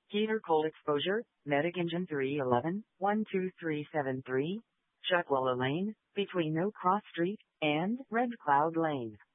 Heater coal exposure, Medic engine 311, 12373, Chuckwalla Lane, between No Cross Street and Red Cloud Lane.